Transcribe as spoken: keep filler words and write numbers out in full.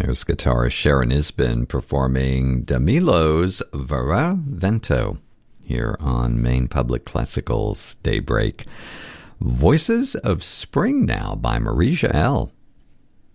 There's guitarist Sharon Isbin performing Damilo's Vara Vento here on Maine Public Classical's Daybreak. Voices of Spring now by Marie Jael.